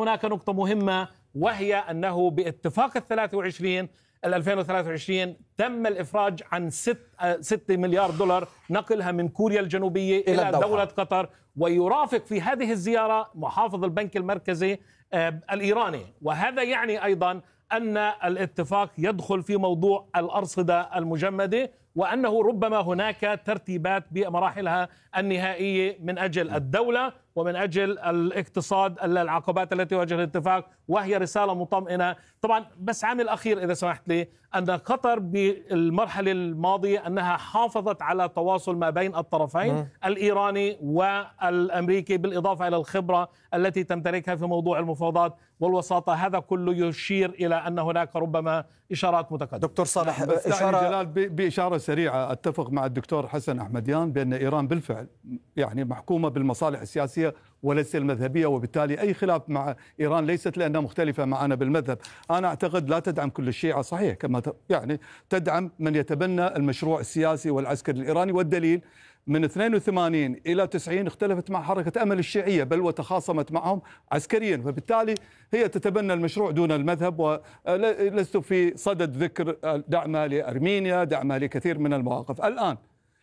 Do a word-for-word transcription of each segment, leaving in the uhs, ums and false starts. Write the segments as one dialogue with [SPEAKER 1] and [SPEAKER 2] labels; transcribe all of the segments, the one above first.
[SPEAKER 1] هناك نقطة مهمة، وهي أنه باتفاق الثلاثة وعشرين ألفين وثلاثة وعشرين تم الإفراج عن ستة مليار دولار نقلها من كوريا الجنوبية إلى, إلى دولة قطر. ويرافق في هذه الزيارة محافظ البنك المركزي الإيراني، وهذا يعني أيضا أن الاتفاق يدخل في موضوع الأرصدة المجمدة، وأنه ربما هناك ترتيبات بمراحلها النهائية من أجل الدولة ومن أجل الاقتصاد، العقبات التي واجه الاتفاق، وهي رسالة مطمئنة. طبعا بس عامل أخير إذا سمحت لي، أن قطر بالمرحلة الماضية أنها حافظت على تواصل ما بين الطرفين م. الإيراني والأمريكي، بالإضافة إلى الخبرة التي تمتلكها في موضوع المفاوضات والوساطة. هذا كله يشير إلى أن هناك ربما إشارات متقدمة.
[SPEAKER 2] دكتور صالح،
[SPEAKER 3] إشارة جلال بإشارة سريعة، أتفق مع الدكتور حسن أحمديان بأن إيران بالفعل يعني محكومة بالمصالح السياسية وليس المذهبية، وبالتالي أي خلاف مع إيران ليست لأنها مختلفة معنا بالمذهب. أنا أعتقد لا تدعم كل الشيعة، صحيح، كما يعني تدعم من يتبنى المشروع السياسي والعسكري الإيراني، والدليل من اثنين وثمانين إلى تسعين اختلفت مع حركة أمل الشيعية بل وتخاصمت معهم عسكريا، فبالتالي هي تتبنى المشروع دون المذهب. ولست في صدد ذكر دعمها لأرمينيا، دعمها لكثير من المواقف. الآن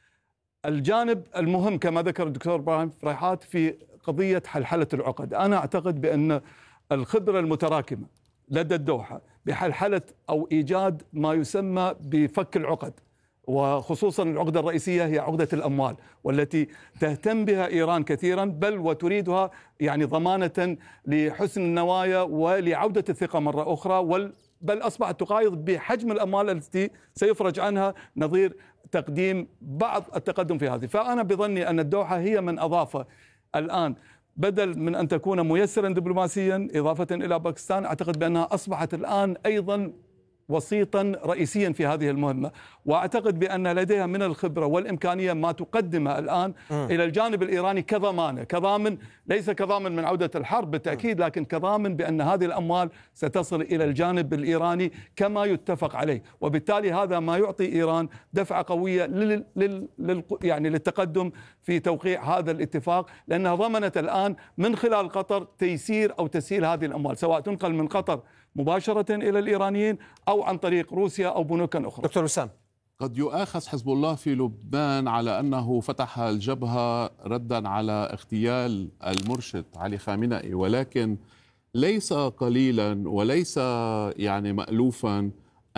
[SPEAKER 3] الجانب المهم كما ذكر الدكتور إبراهيم فريحات في قضية حلحلة العقد، أنا أعتقد بأن الخبرة المتراكمة لدى الدوحة بحلحلة أو إيجاد ما يسمى بفك العقد، وخصوصا العقدة الرئيسية هي عقدة الأموال، والتي تهتم بها إيران كثيرا، بل وتريدها يعني ضمانة لحسن النوايا ولعودة الثقة مرة أخرى، وال بل أصبحت تقايض بحجم الأموال التي سيفرج عنها نظير تقديم بعض التقدم في هذه. فأنا بظني أن الدوحة هي من أضاف الآن، بدل من أن تكون ميسرا دبلوماسيا إضافة إلى باكستان، أعتقد بأنها أصبحت الآن أيضا وسيطا رئيسيا في هذه المهمة، وأعتقد بأن لديها من الخبرة والإمكانية ما تقدمه الآن م. إلى الجانب الإيراني كضمانة، كضامن، ليس كضامن من عودة الحرب بالتأكيد، لكن كضامن بأن هذه الأموال ستصل إلى الجانب الإيراني كما يتفق عليه. وبالتالي هذا ما يعطي إيران دفعة قوية لل... لل... لل... يعني للتقدم في توقيع هذا الاتفاق، لأنها ضمنت الآن من خلال قطر تيسير أو تسهيل هذه الأموال، سواء تنقل من قطر مباشرة إلى الإيرانيين أو عن طريق روسيا أو بنوك أخرى.
[SPEAKER 2] دكتور وسام،
[SPEAKER 4] قد يؤاخذ حزب الله في لبنان على أنه فتح الجبهة ردا على اغتيال المرشد علي خامنئي، ولكن ليس قليلا وليس يعني مألوفا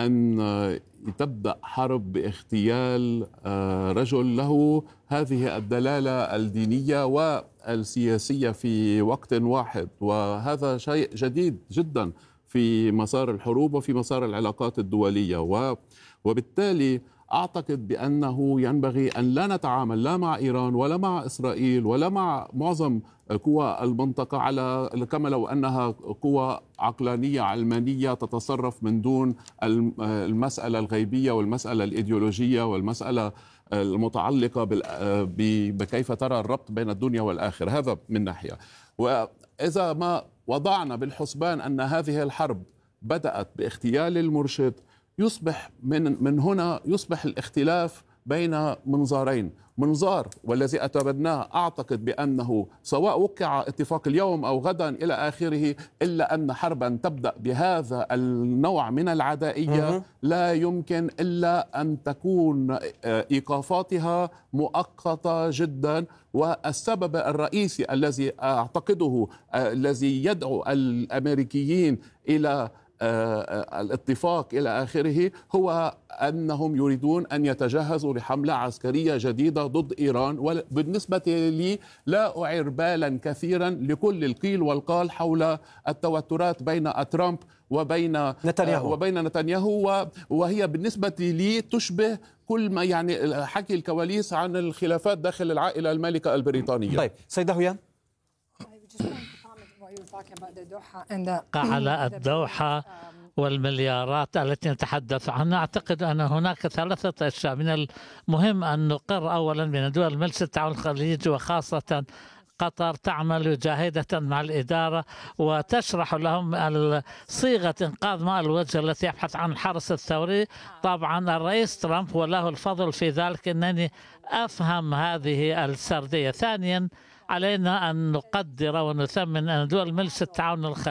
[SPEAKER 4] أن تبدأ حرب باغتيال رجل له هذه الدلالة الدينية والسياسية في وقت واحد، وهذا شيء جديد جدا في مسار الحروب وفي مسار العلاقات الدولية. وبالتالي أعتقد بأنه ينبغي أن لا نتعامل لا مع إيران ولا مع إسرائيل ولا مع معظم قوى المنطقة على كما لو أنها قوى عقلانية علمانية تتصرف من دون المسألة الغيبية والمسألة الإيديولوجية والمسألة المتعلقة بكيف ترى الربط بين الدنيا والآخرة. هذا من ناحية. وإذا ما وضعنا بالحسبان أن هذه الحرب بدأت باغتيال المرشد، يصبح من من هنا يصبح الاختلاف بين منظارين، منظار والذي أتبناه أعتقد بأنه سواء وقع اتفاق اليوم أو غدا إلى آخره، إلا أن حربا تبدأ بهذا النوع من العدائية لا يمكن إلا أن تكون إيقافاتها مؤقتة جدا. والسبب الرئيسي الذي أعتقده الذي يدعو الأمريكيين إلى الاتفاق إلى آخره هو أنهم يريدون أن يتجهزوا لحملة عسكرية جديدة ضد إيران. وبالنسبة لي لا أعير بالا كثيرا لكل القيل والقال حول التوترات بين ترامب وبين نتنياهو وبين نتنياهو وهي بالنسبة لي تشبه كل ما يعني حكي الكواليس عن الخلافات داخل العائلة المالكة البريطانية.
[SPEAKER 2] طيب سيدة هيان،
[SPEAKER 5] على الدوحة والمليارات التي نتحدث عنها، أعتقد أن هناك ثلاثة أشياء. من المهم أن نقر أولا من دول مجلس التعاون الخليجي وخاصة قطر تعمل جاهدة مع الإدارة وتشرح لهم صيغة إنقاذ ماء الوجه التي يبحث عن الحرس الثوري. طبعا الرئيس ترامب وله الفضل في ذلك، أنني أفهم هذه السردية. ثانيا علينا أن نقدر ونثمن أن دول مجلس التعاون الخليجي